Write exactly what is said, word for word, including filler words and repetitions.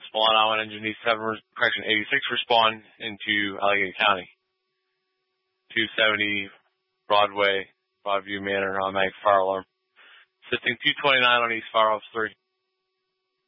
Milan Island Engine D seven, correction, eighty-six respond into Allegheny County. two seventy Broadway, Broadview Manor, automatic fire alarm. Assisting two twenty-nine on East Fire Office three.